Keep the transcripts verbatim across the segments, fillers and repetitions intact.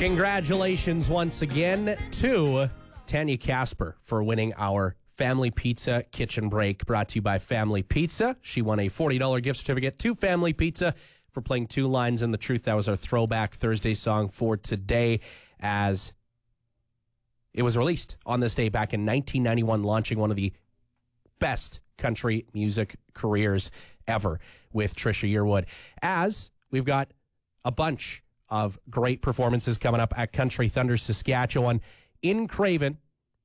Congratulations once again to Tanya Casper for winning our Family Pizza Kitchen Break, brought to you by Family Pizza. She won a forty dollars gift certificate to Family Pizza for playing two lines in The Truth. That was our Throwback Thursday song for today, as it was released on this day back in nineteen ninety-one, launching one of the best country music careers ever with Trisha Yearwood. As we've got a bunch of great performances coming up at Country Thunder Saskatchewan in Craven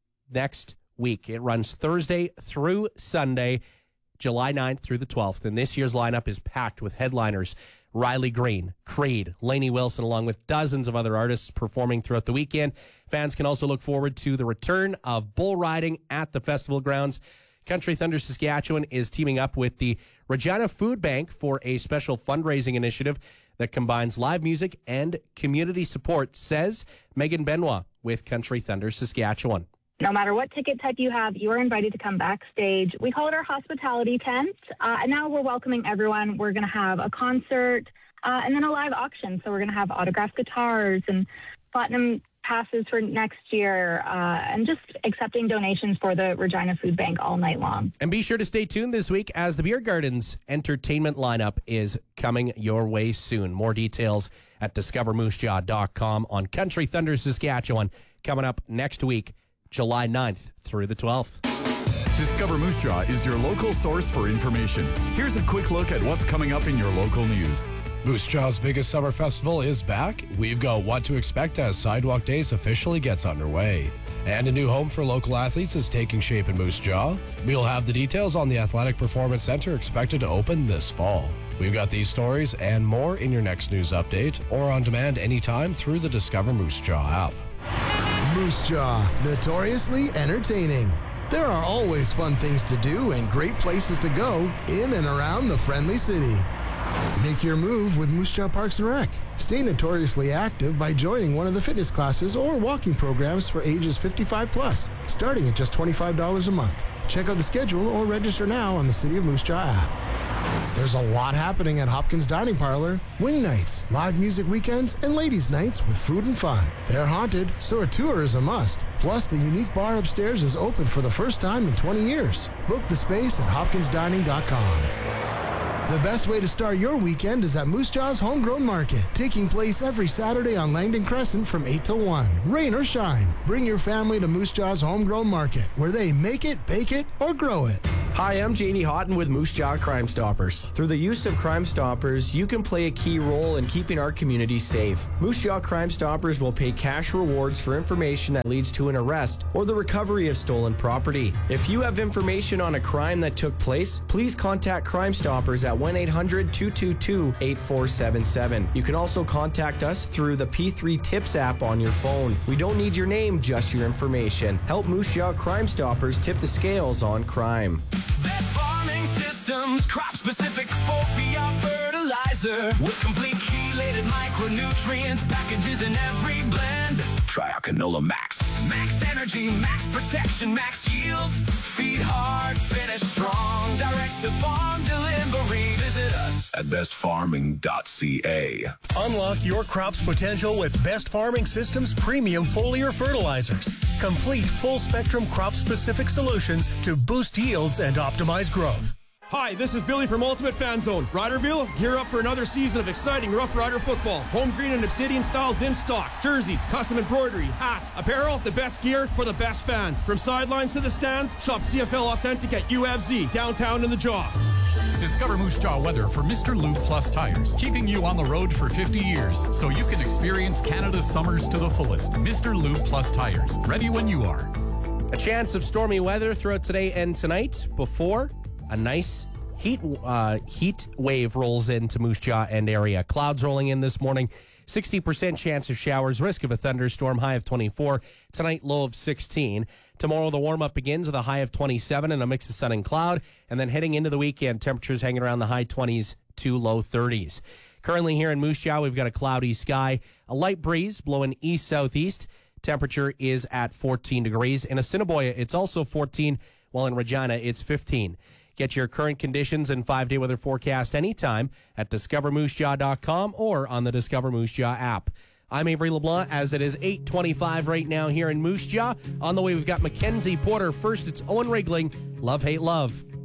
next week. It runs Thursday through Sunday, July ninth through the twelfth. And this year's lineup is packed with headliners Riley Green, Creed, Lainey Wilson, along with dozens of other artists performing throughout the weekend. Fans can also look forward to the return of bull riding at the festival grounds. Country Thunder Saskatchewan is teaming up with the Regina Food Bank for a special fundraising initiative that combines live music and community support, says Megan Benoit with Country Thunder Saskatchewan. No matter what ticket type you have, you are invited to come backstage. We call it our hospitality tent, uh, and now we're welcoming everyone. We're going to have a concert uh, and then a live auction. So we're going to have autographed guitars and platinum passes for next year, uh, and just accepting donations for the Regina Food Bank all night long. And be sure to stay tuned this week, as the Beer Gardens entertainment lineup is coming your way soon. More details at discover moose jaw dot com on Country Thunder Saskatchewan, coming up next week, July ninth through the twelfth. Discover Moose Jaw is your local source for information. Here's a quick look at what's coming up in your local news. Moose Jaw's biggest summer festival is back. We've got what to expect as Sidewalk Days officially gets underway. And a new home for local athletes is taking shape in Moose Jaw. We'll have the details on the Athletic Performance Center, expected to open this fall. We've got these stories and more in your next news update, or on demand anytime through the Discover Moose Jaw app. Moose Jaw, notoriously entertaining. There are always fun things to do and great places to go in and around the friendly city. Make your move with Moose Jaw Parks and Rec. Stay notoriously active by joining one of the fitness classes or walking programs for ages fifty-five plus, starting at just twenty-five dollars a month. Check out the schedule or register now on the City of Moose Jaw app. There's a lot happening at Hopkins Dining Parlor. Wing nights, live music weekends, and ladies' nights with food and fun. They're haunted, so a tour is a must. Plus, the unique bar upstairs is open for the first time in twenty years. Book the space at hopkins dining dot com. The best way to start your weekend is at Moose Jaw's Homegrown Market, taking place every Saturday on Langdon Crescent from eight till one. Rain or shine, bring your family to Moose Jaw's Homegrown Market, where they make it, bake it, or grow it. Hi, I'm Janie Houghton with Moose Jaw Crime Stoppers. Through the use of Crime Stoppers, you can play a key role in keeping our community safe. Moose Jaw Crime Stoppers will pay cash rewards for information that leads to an arrest or the recovery of stolen property. If you have information on a crime that took place, please contact Crime Stoppers at one eight hundred two two two eight four seven seven. You can also contact us through the P three Tips app on your phone. We don't need your name, just your information. Help Moose Jaw Crime Stoppers tip the scales on crime. Best farming systems, crop-specific Fopia fertilizer with complete chelated micronutrients, packages in every blend. Try our Canola Max. Max energy, max protection, max yields. Feed hard, finish strong. Direct to farm delivery. Visit us at best farming dot c a. Unlock your crop's potential with Best Farming Systems premium foliar fertilizers. Complete full-spectrum crop-specific solutions to boost yields and optimize growth. Hi, this is Billy from Ultimate Fan Zone. Riderville, gear up for another season of exciting Rough Rider football. Home green and obsidian styles in stock. Jerseys, custom embroidery, hats, apparel, the best gear for the best fans. From sidelines to the stands, shop C F L Authentic at U F Z, downtown in the Jaw. Discover Moose Jaw weather for Mister Lube Plus tires, keeping you on the road for fifty years so you can experience Canada's summers to the fullest. Mister Lube Plus tires, ready when you are. A chance of stormy weather throughout today and tonight before a nice heat uh, heat wave rolls into Moose Jaw and area. Clouds rolling in this morning. sixty percent chance of showers. Risk of a thunderstorm. High of twenty-four. Tonight, low of sixteen. Tomorrow, the warm-up begins with a high of twenty-seven and a mix of sun and cloud. And then heading into the weekend, temperatures hanging around the high twenties to low thirties. Currently here in Moose Jaw, we've got a cloudy sky. A light breeze blowing east-southeast. Temperature is at fourteen degrees. In Assiniboia, it's also fourteen, while in Regina, it's fifteen. Get your current conditions and five-day weather forecast anytime at discover moose jaw dot com or on the Discover Moose Jaw app. I'm Avery LeBlanc, as it is eight twenty-five right now here in Moose Jaw. On the way, we've got Mackenzie Porter. First, it's Owen Rigling. Love, Hate, Love.